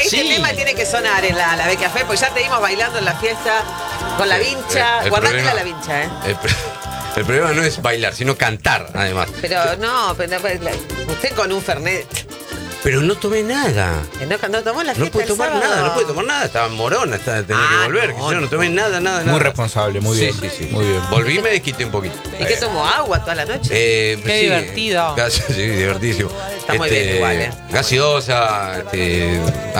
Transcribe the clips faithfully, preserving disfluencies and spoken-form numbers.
este Sí. tema tiene que sonar en la, la Be Café, pues ya te vimos bailando en la fiesta con la vincha. El- el Guardátela problema- la vincha, ¿eh? El, el problema no es bailar, sino cantar, además. Pero no, pero, pero, usted con un Fernet. Pero no tomé nada. que No, no tomó la fiesta No puede el tomar sábado. nada, no puede tomar nada. Estaba morona, estaba, tenía Ah, que volver. no, que yo no no. tomé nada, nada, nada. Muy responsable, muy Sí, bien. sí, sí. Muy bien. Volví y me desquité un poquito. ¿Y qué tomó? ¿Agua toda la noche? Eh, Qué divertido. gas- sí, divertísimo. Está muy bien igual, ¿eh? Gaseosa, este,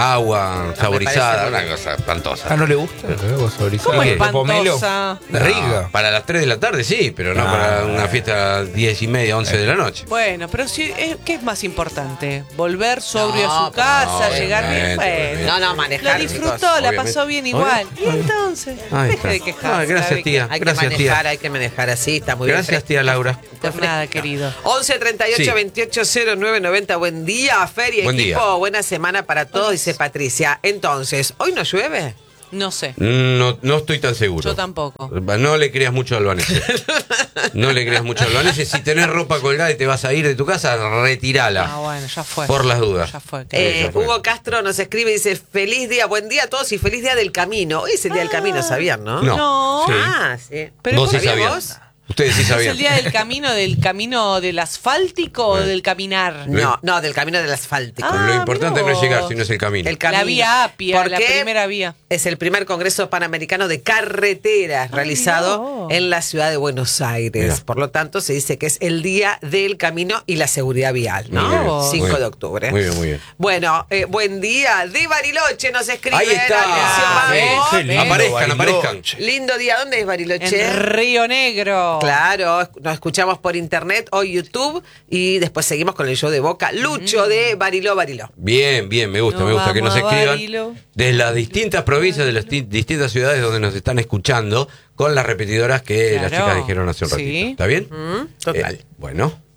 agua saborizada, parece muy una cosa espantosa. Ah, ¿no le gusta? ¿Algo saborizado? ¿Cómo ¿Qué? ¿Pomelo? espantosa? Rica. Para las tres de la tarde sí, pero no Ah, para una bueno. fiesta diez y media, once de la noche. Bueno, pero si, eh, ¿qué es más importante? ¿Volver sobrio No, a su casa, no, llegar bien? obviamente, Bueno, obviamente. No, no, manejar. la disfrutó, chicos. la obviamente. pasó bien igual. Y entonces, Ahí deje está. de quejarse. Ah, gracias, ¿sabe tía. qué? Hay que Gracias, manejar, tía. hay que manejar así, está muy bien. Gracias, tía Laura. Por nada, querido. once treinta y ocho Sí. veintiocho cero nueve noventa. Buen día, Fer y Buen equipo. día. Buena semana para todos, dice Patricia. Entonces, ¿hoy no llueve? No sé, No, no estoy tan seguro. yo tampoco. No le creas mucho a Albanese. No le creas mucho a Albanese. Si tenés ropa colgada y te vas a ir de tu casa, retirala. Ah, bueno, ya fue. Por las dudas. Ya fue. Eh, ya fue. Hugo Castro nos escribe y dice: feliz día, buen día a todos y feliz día del camino. Hoy es el día del camino, ¿sabían, no? No. No. Sí. Ah, sí. Pero Vos sí ¿sabías sabías. vos? Ustedes sí ¿Es sabían. el día del camino, del camino del asfáltico o del caminar? No, no, del camino del asfáltico. Ah, Lo importante mirá no es llegar, vos. sino es el camino. El camino. La vía Apia, ¿Por la qué? primera vía. Es el primer Congreso Panamericano de Carreteras realizado mirá vos. en la ciudad de Buenos Aires. Mirá. Por lo tanto, se dice que es el Día del Camino y la Seguridad Vial, Muy ¿no? bien, vos. cinco muy de bien. octubre. Muy bien, muy bien. Bueno, eh, buen día. De Bariloche nos escriben. Ahí está. Atención, Ah, vamos. qué lindo, Aparezcan, Bariloche. aparezcan. Lindo día. ¿Dónde es Bariloche? En Río Negro. Claro, nos escuchamos por internet, hoy YouTube, y después seguimos con el show de Boca. Lucho de Bariló, Bariló. Bien, bien, me gusta, No me gusta que nos vamos a escriban Barilo. desde las distintas provincias, de las di- distintas ciudades donde nos están escuchando, con las repetidoras que las Claro. chicas dijeron hace un ratito. Sí. ¿Está bien? Mm, total. Eh, bueno.